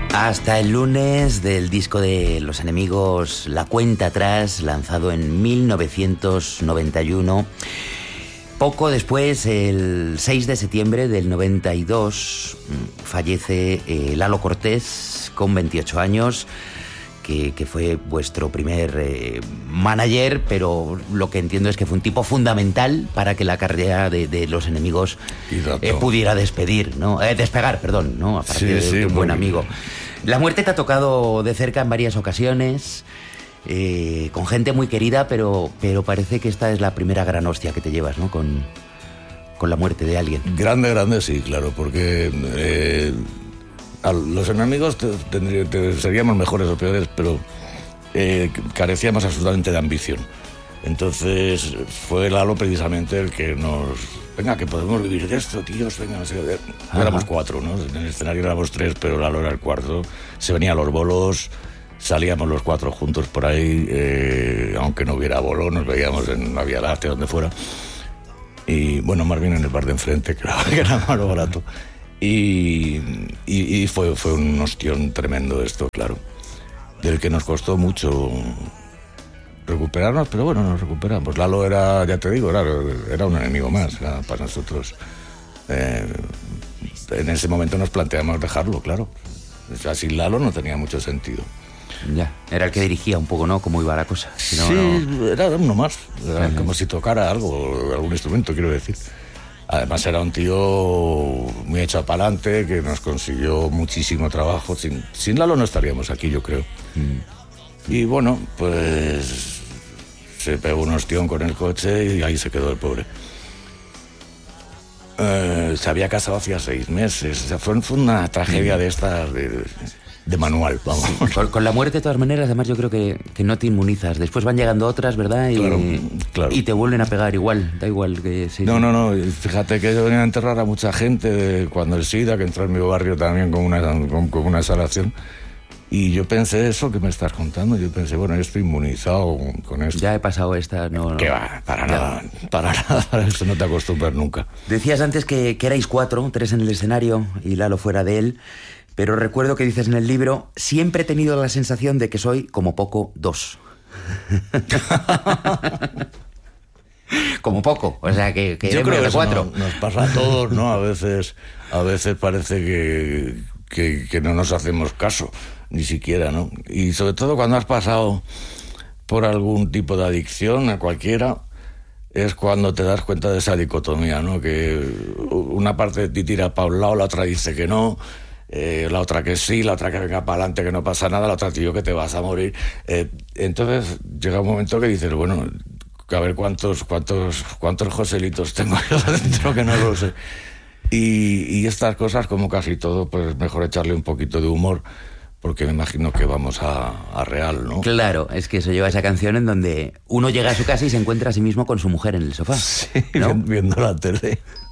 Hasta el lunes del disco de Los Enemigos, La Cuenta Atrás, lanzado en 1991. Poco después, el 6 de septiembre del 92, fallece Lalo Cortés con 28 años, que fue vuestro primer manager, pero lo que entiendo es que fue un tipo fundamental para que la carrera de Los Enemigos pudiera despegar, ¿no? Aparte de un buen amigo. La muerte te ha tocado de cerca en varias ocasiones, con gente muy querida, pero parece que esta es la primera gran hostia que te llevas, ¿no? Con la muerte de alguien. Grande, sí, claro, porque a Los Enemigos seríamos mejores o peores, pero carecíamos absolutamente de ambición. Entonces fue Lalo precisamente el que nos... Venga, que podemos vivir de esto, tíos, venga, no sé. Éramos 4, ¿no? En el escenario éramos 3, pero Lalo era el 4. Se venían los bolos, salíamos los 4 juntos por ahí, aunque no hubiera bolo, nos veíamos en la Vía Láctea, donde fuera. Y bueno, más bien en el bar de enfrente, que era más barato. Y fue un ostión tremendo esto, claro, del que nos costó mucho recuperarnos, pero bueno, nos recuperamos. Lalo era, ya te digo, era un enemigo más para nosotros. En ese momento nos planteamos dejarlo, claro. O sea, sin Lalo no tenía mucho sentido. Ya, era el que dirigía un poco, ¿no? Cómo iba la cosa. Sí, era uno más. Era como si tocara algún instrumento, quiero decir. Además era un tío muy echado para adelante, que nos consiguió muchísimo trabajo. Sin Lalo no estaríamos aquí, yo creo. Y bueno, pues se pegó un ostión con el coche y ahí se quedó el pobre. Se había casado hacía 6 meses. O sea, fue una tragedia de estas de manual, vamos. Sí, con la muerte, de todas maneras, además yo creo que no te inmunizas. Después van llegando otras, ¿verdad? Claro. Y te vuelven a pegar igual, da igual que... Sí. No. Fíjate que yo venía a enterrar a mucha gente cuando el SIDA, que entró en mi barrio también con una exhalación. Y yo pensé eso que me estás contando. Yo pensé, bueno, yo estoy inmunizado con esto. Ya he pasado esta, no. ¿Qué va? Para nada. A eso no te acostumbras nunca. Decías antes que erais 4, 3 en el escenario y Lalo fuera de él. Pero recuerdo que dices en el libro, siempre he tenido la sensación de que soy, como poco, 2. Como poco, o sea que yo creo que 4. Nos pasa a todos, ¿no? A veces parece que no nos hacemos caso, ni siquiera, ¿no? Y sobre todo cuando has pasado por algún tipo de adicción, a cualquiera, es cuando te das cuenta de esa dicotomía, ¿no? Que una parte de ti tira para un lado, la otra dice que no, la otra que sí, la otra que venga para adelante, que no pasa nada, la otra, tío, que te vas a morir. Entonces llega un momento que dices, bueno, a ver cuántos Joselitos tengo yo dentro, que no lo sé. Y estas cosas, como casi todo, pues mejor echarle un poquito de humor, porque me imagino que vamos a real, ¿no? Claro, es que eso lleva esa canción en donde uno llega a su casa y se encuentra a sí mismo con su mujer en el sofá. Sí, ¿no? viendo la tele.